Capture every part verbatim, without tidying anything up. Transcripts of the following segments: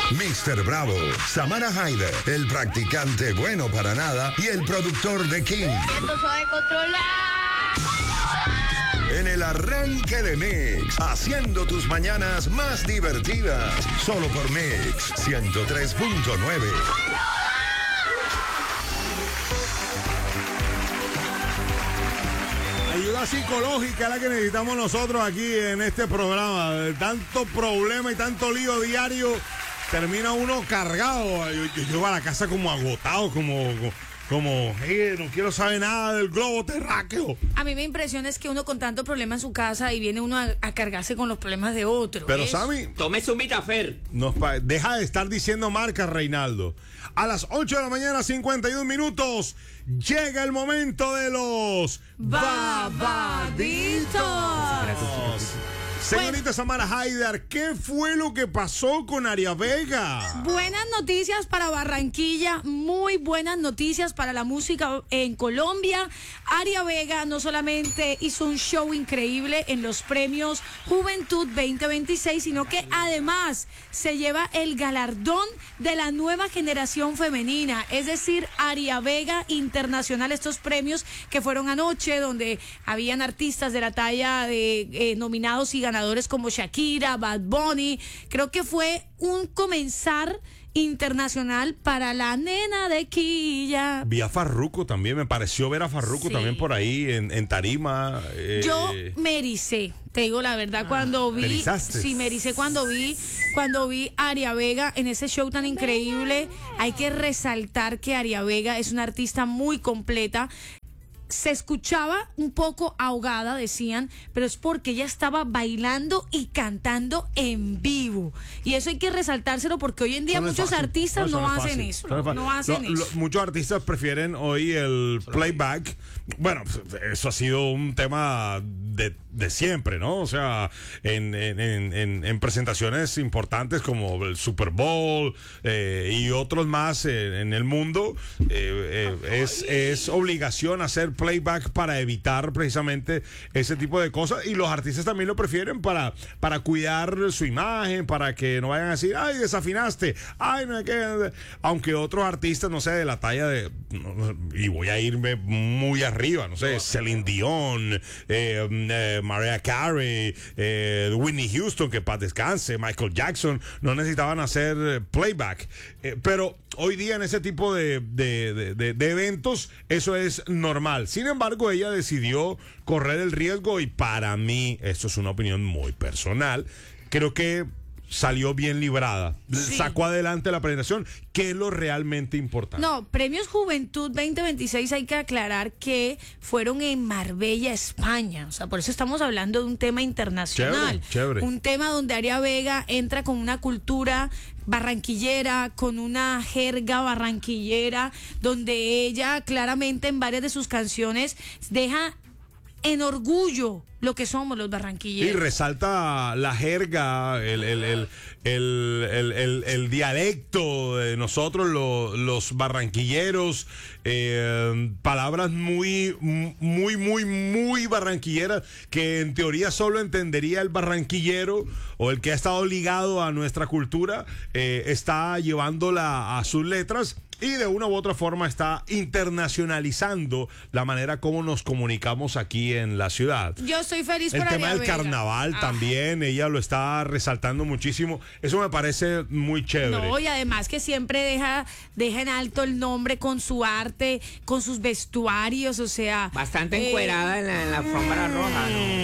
míster Bravo, Samara Haider, el practicante bueno para nada y el productor de King. Esto sabe controlar. En el arranque de Mix, haciendo tus mañanas más divertidas. Solo por Mix ciento tres punto nueve. Ayuda psicológica es la que necesitamos nosotros aquí en este programa. De tanto problema y tanto lío diario, termina uno cargado. Yo, yo llego a la casa como agotado, como... Como, hey, no quiero saber nada del globo terráqueo. A mí me impresiona es que uno con tanto problema en su casa y viene uno a, a cargarse con los problemas de otro. Pero, ¿ves? Sammy, Tómese un Vitafer. nos pa- deja de estar diciendo marca, Reinaldo. A las ocho de la mañana, cincuenta y un minutos, llega el momento de los Babaditos. Señorita Samara Haider, ¿qué fue lo que pasó con Aria Vega? Buenas noticias para Barranquilla, muy buenas noticias para la música en Colombia. Aria Vega no solamente hizo un show increíble en los premios Juventud veinte veintiséis, sino que además se lleva el galardón de la nueva generación femenina, es decir, Aria Vega Internacional, estos premios que fueron anoche, donde habían artistas de la talla de eh, nominados y ganadores como Shakira, Bad Bunny. Creo que fue un comenzar internacional para la nena de Quilla. Vi a Farruko también, me pareció ver a Farruko Sí. también por ahí en, en tarima. eh, Yo me ericé, te digo la verdad, cuando vi, ¿te erizaste? sí, me ericé cuando vi, cuando vi a Aria Vega en ese show tan increíble. Hay que resaltar que Aria Vega es una artista muy completa. Se escuchaba un poco ahogada, decían, pero es porque ella estaba bailando y cantando en vivo. Y eso hay que resaltárselo porque hoy en día Eso no es muchos fácil. artistas Eso no, no es hacen fácil. eso. Eso no es fácil. No hacen Lo- lo- eso. muchos artistas prefieren hoy el playback. Bueno, eso ha sido un tema de, de siempre, ¿no? O sea, en, en, en, en- en presentaciones importantes como el Super Bowl eh, y otros más eh, en el mundo, eh, eh, es, es obligación hacer playback para evitar precisamente ese tipo de cosas. Y los artistas también lo prefieren para, para cuidar su imagen, para que no vayan a decir, ay, desafinaste, ay, no, que... Aunque otros artistas, no sé, de la talla de, y voy a irme muy arriba, no sé, Celine Dion, eh, eh, Mariah Carey, eh, Whitney Houston, que paz descanse, Michael Jackson, no necesitaban hacer eh, playback. Eh, pero hoy día en ese tipo de, de, de, de, de eventos, eso es normal. Sin embargo, ella decidió correr el riesgo y para mí, esto es una opinión muy personal, creo que salió bien librada. Sí. Sacó adelante la presentación, que es lo realmente importante. No, Premios Juventud veinte veintiséis hay que aclarar que fueron en Marbella, España. O sea, por eso estamos hablando de un tema internacional. Chévere, chévere. Un tema donde Aria Vega entra con una cultura barranquillera, con una jerga barranquillera, donde ella claramente en varias de sus canciones deja en orgullo lo que somos los Y barranquilleros. resalta la jerga, el, el, el, el, el, el- el dialecto de nosotros, lo- los barranquilleros, eh, palabras muy, muy, muy, muy barranquilleras que en teoría solo entendería el barranquillero o el que ha estado ligado a nuestra cultura, eh, está llevándola a sus letras. Y de una u otra forma está internacionalizando la manera como nos comunicamos aquí en la ciudad. Yo estoy feliz El por tema Aria del Vega. carnaval Ah. también, ella lo está resaltando muchísimo. Eso me parece muy chévere. No, y además que siempre deja, deja en alto el nombre con su arte, con sus vestuarios, o sea. Bastante eh, encuerada en la, en la alfombra roja,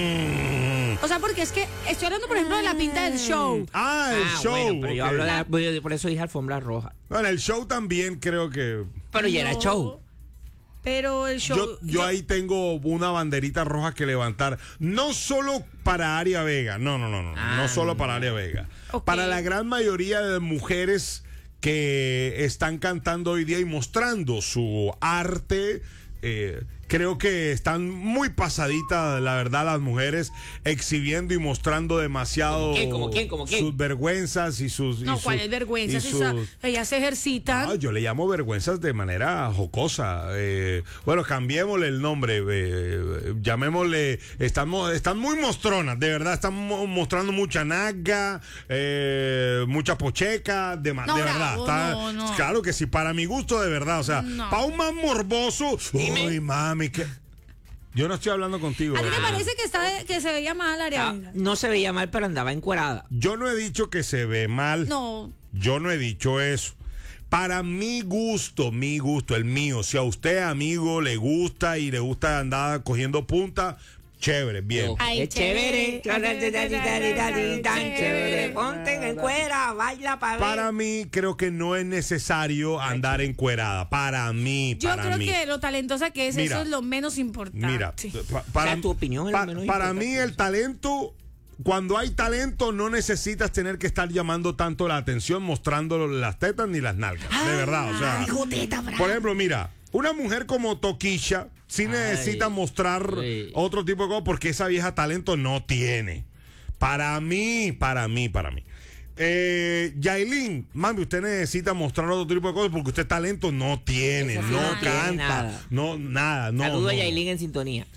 ¿no? O sea, porque es que estoy hablando, por ejemplo, de la pinta del show. Ah, el Ah, show. bueno, pero yo ok. hablo de la- yo por eso dije alfombra roja. Bueno, el show también creo que... Pero ya era No, show. Pero el show. Yo, yo ahí tengo una banderita roja que levantar. No solo para Aria Vega. No, no, no, no. Ah, no solo para Aria Vega. Ok. Para la gran mayoría de mujeres que están cantando hoy día y mostrando su arte. eh, creo que están muy pasaditas, la verdad, las mujeres exhibiendo y mostrando demasiado ¿Cómo quién? ¿Cómo quién? ¿Cómo quién? sus vergüenzas y sus... No, y ¿cuál sus- es vergüenza? y Si sus- esa- ellas se ejercitan. Ah, yo le llamo vergüenzas de manera jocosa. Eh, bueno, cambiémosle el nombre. Eh, llamémosle. Estamos, están muy mostronas, de verdad. Están mo- mostrando mucha naga, eh, mucha pocheca, de, ma- No, de bravo, verdad. Está- no, no. Claro que sí, para mi gusto, de verdad. O sea, No. para un más morboso. Uy, mami, que. Yo no estoy hablando contigo. ¿A ti te ¿verdad? parece que, está de- que se veía mal, Aria Ah, Vega? no se veía mal, pero andaba encuerada. Yo no he dicho que se ve mal. No. Yo no he dicho eso. Para mi gusto, mi gusto, el mío, si a usted, amigo, le gusta y le gusta andar cogiendo punta, chévere, bien. Ay, es chévere. chévere. Tan chévere. Ponte en cuera, baila para ver. Para mí, creo que no es necesario andar encuerada. Para mí, Yo para creo mí. que lo talentosa que es, Mira, eso es lo menos importante. Mira, pa- para, O sea, tu opinión es lo menos para importante. mí el talento, cuando hay talento, no necesitas tener que estar llamando tanto la atención, mostrando las tetas ni las nalgas. De verdad, o sea. dijo teta, Fran. Por ejemplo, mira, una mujer como Toquilla sí necesita mostrar sí. otro tipo de cosas porque esa vieja talento no tiene. Para mí, para mí, para mí. Eh, Yailin, mami, usted necesita mostrar otro tipo de cosas porque usted talento no tiene, Esa sí no no tiene canta, nada. no, nada, no. Saludo no. a Yailin en sintonía.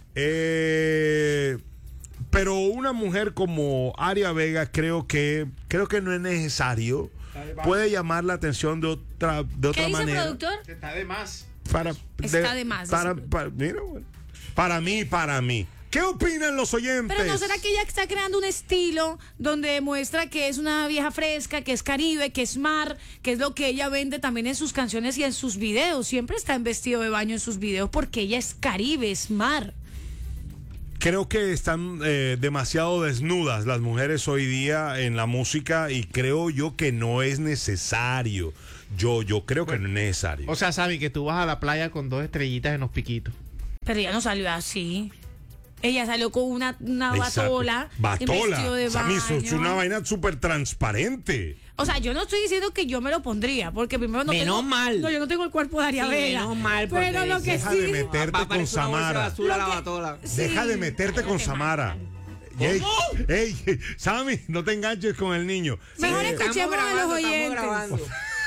Eh, pero una mujer como Aria Vega creo que creo que no es necesario. Puede llamar la atención de otra de ¿Qué otra dice el manera. productor? Está de más. Para, Está de más, Para, dice. para, mira, bueno. Para mí, para mí. ¿Qué opinan los oyentes? Pero ¿no será que ella está creando un estilo donde demuestra que es una vieja fresca, que es Caribe, que es mar, que es lo que ella vende también en sus canciones y en sus videos? Siempre está en vestido de baño en sus videos porque ella es Caribe, es mar. Creo que están eh, demasiado desnudas las mujeres hoy día en la música y creo yo que no es necesario. Yo, yo creo que no es necesario. O sea, Sammy, que tú vas a la playa con dos estrellitas en los piquitos. Pero ella no salió así. Ella salió con una, una Exacto. batola. en vestido Batola. de Sammy, eso es baño. una vaina súper transparente. O sea, yo no estoy diciendo que yo me lo pondría, porque primero no Menos tengo... mal. No, yo no tengo el cuerpo de Aria Sí, Vega. menos mal, porque Pero lo que deja sí... de meterte Va- con parece una bolsa de Samara. basura Lo la que- batola. sí. Deja de meterte con Samara. Ey, ey, Sammy, no te enganches con el niño. Mejor Eh, escuchemos a los oyentes.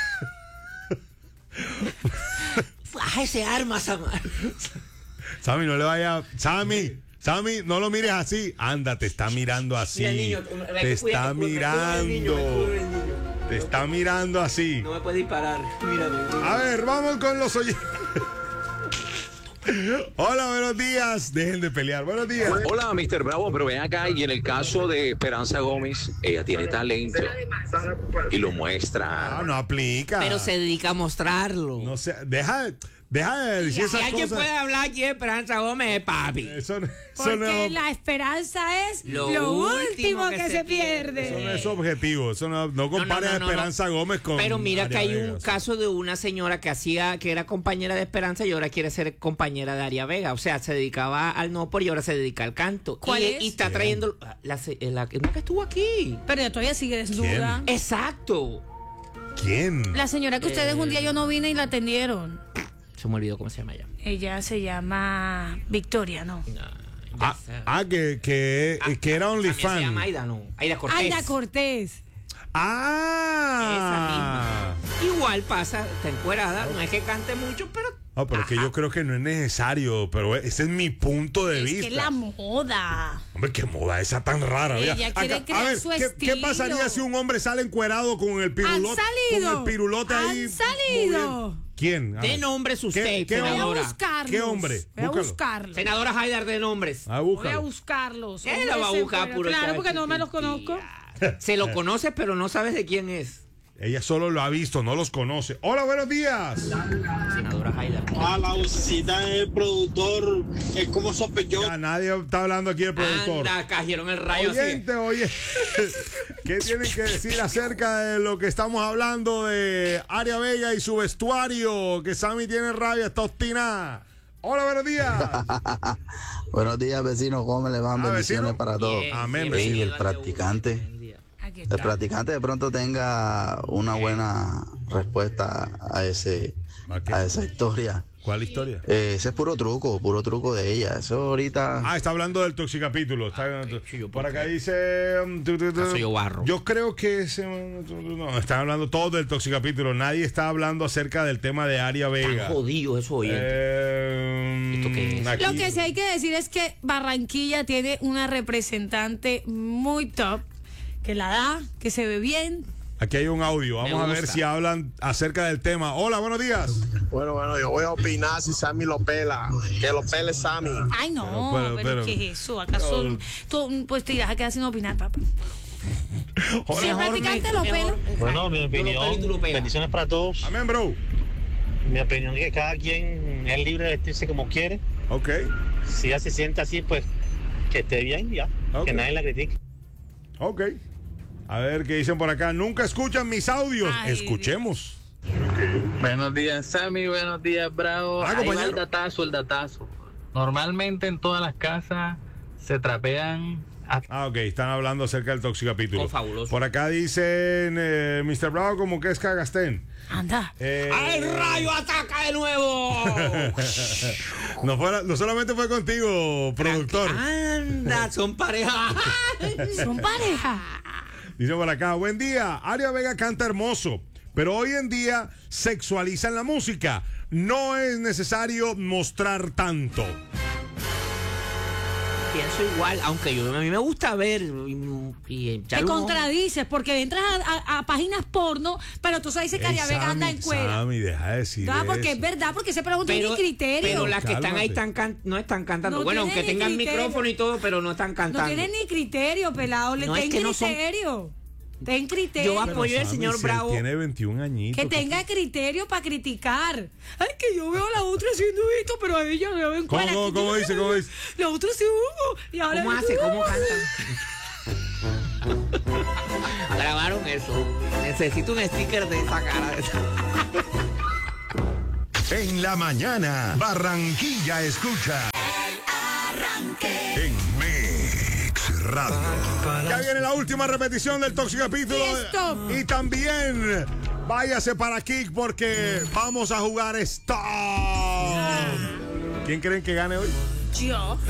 Baja ese arma, Samar. Sammy, no le vaya. Sammy, Sammy, no lo mires así. Anda, te está mirando así. Mira, niño, te está mirando. Te está mirando así. No me puede disparar. Mírame. A ver, vamos con los oyentes. Hola, buenos días. Dejen de pelear. Buenos días. Hola, mister Bravo, pero ven acá y en el caso de Esperanza Gómez, ella tiene talento y lo muestra. Ah, no aplica. Pero se dedica a mostrarlo. No sé, deja, deja de decir si esas alguien cosas. puede hablar aquí de Esperanza Gómez es papi. Eso, no- eso Porque no es, la esperanza es Lo lo, último último que que, se se pierde. eso pierde. no es objetivo. Eso no, no compares no, no, a Esperanza no. Gómez con. Pero mira que Aria hay Vega, un o sea. caso de una señora que hacía, que era compañera de Esperanza y ahora quiere ser compañera de Aria Vega. O sea, se dedicaba al no por y ahora se dedica al canto. ¿Cuál y, es? y está trayendo la, se- la, una que estuvo aquí. Pero ella todavía sigue desnuda. Exacto. ¿Quién? La señora que ustedes un día yo no vine y la atendieron. Se me olvidó cómo se llama ella. Ella se llama Victoria, ¿no? Ah, ah, que, que, que era También se llama OnlyFans. Aida, no. Aida Cortés. Aida Cortés. Ah. Esa misma. Igual pasa, está encuerada. No es que cante mucho, pero. Ah, pero es que yo creo que no es necesario, pero ese es mi punto de Es vista. que la moda. Hombre, qué moda esa tan rara. Ella Mira, quiere acá- crear a ver, su ¿qué, ¿qué estilo. pasaría si un hombre sale encuerado con el pirulote? Han salido. Con el pirulote ahí. Han salido. moviendo? ¿Quién? A De ver. nombres usted, ¿Qué- qué Voy a senadora. buscarlos. ¿Qué hombre? Voy a Búscalo. buscarlos. Senadora Haidar de nombres. Ah, Voy a búscalo. buscarlos. ¿Quién la va a buscar Hombres puro Claro, chaval? porque no me los conozco. Se lo conoce, pero no sabes de quién es. Ella solo lo ha visto, no los conoce. Hola, buenos días. Senadora Haidar. Ah, la vocecita del productor es como sospechoso. Ya, nadie está hablando aquí del productor. Anda, cogieron el rayo así. Oyente, oye, ¿qué tienen que decir acerca de lo que estamos hablando de Aria Vega y su vestuario? Que Sammy tiene rabia, está obstinada. Hola, buenos días. Buenos días, vecinos. ¿Cómo me le van? Ah, Bendiciones vecino. para todos. Bien, Amén, siempre vecino. Y el llevan de practicante. uno. Aquí El está. practicante de pronto tenga una buena respuesta a ese Ok. a esa historia. ¿Cuál historia? Eh, ese es puro truco, puro truco de ella. Eso ahorita. Ah, está hablando del toxicapítulo. Está, por acá dice. um, tu, tu, tu, Acaso yo barro. yo creo que ese, no, están hablando todos del toxicapítulo. Nadie está hablando acerca del tema de Aria Vega. Están jodidos esos oyentes. Eh, ¿Esto qué es? aquí- Lo que sí hay que decir es que Barranquilla tiene una representante muy top, que la da, que se ve bien. Aquí hay un audio. Vamos a ver gusta. si hablan acerca del tema. Hola, buenos días. Bueno, bueno, yo voy a opinar si Sammy lo pela. Que lo pele Sammy. Ay, no, Pero, pero, pero, pero- ¿qué es eso? ¿Acaso No. tú, pues te irás a quedar sin opinar, papá? Hola. Si el practicante lo pela. Bueno, mi opinión, bendiciones para todos. Amén, bro. Mi opinión es que cada quien es libre de vestirse como quiere. Ok. Si ella se siente así, pues que esté bien, ya. Ok. Que nadie la critique. Ok. A ver qué dicen por acá. Nunca escuchan mis audios. Ay, Escuchemos. Buenos días, Sammy. Buenos días, Bravo. Ah, Ahí va compañero. el datazo, el datazo. Normalmente en todas las casas se trapean. a- Ah, ok. Están hablando acerca del toxicapítulo. Oh, fabuloso. Por acá dicen eh, mister Bravo como que es Cagastén. Anda. Eh, ¡El rayo ataca de nuevo! no, fuera, no solamente fue contigo, productor. Anda, son pareja. Son pareja. Dice por acá, buen día. Aria Vega canta hermoso, pero hoy en día sexualizan la música. No es necesario mostrar tanto. Pienso igual, aunque yo a mí me gusta ver y, y Te echarle un ojo. contradices porque entras a, a- a páginas porno, pero tú sabes que Aria Vega anda en cuero. Sammy, deja de decir Ah, porque eso. es verdad, porque se pregunta Pero, ni criterio. pero las que están ahí Cálmate. están can- no están cantando. No bueno, tienen aunque ni tengan criterio. micrófono y todo, pero no están No cantando. tienen ni criterio, pelado. Le No, es ten que no son- criterio. Ten criterio. Yo apoyo al Sammy, señor si él Bravo. tiene veintiún añitos. Que tenga criterio para criticar. Ay, que yo veo a la otra haciendo esto, pero a ella le ven ¿Cómo, cuera. cómo, Que cómo yo- dice? ¿Cómo dice? La otra se hubo. Y ahora ¿Cómo yo- hace? ¿Cómo canta? Grabaron eso. Necesito un sticker de esa cara. En la mañana, Barranquilla escucha. En Mix Radio. Ya viene la última repetición del toxicapítulo. Listo. Y también váyase para Kick porque vamos a jugar Stop. ¿Quién creen que gane hoy? Yo.